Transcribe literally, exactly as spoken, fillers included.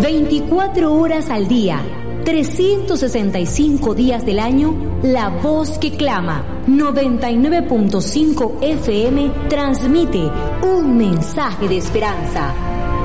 veinticuatro horas al día, trescientos sesenta y cinco días del año, la voz que clama, noventa y nueve punto cinco F M, transmite un mensaje de esperanza.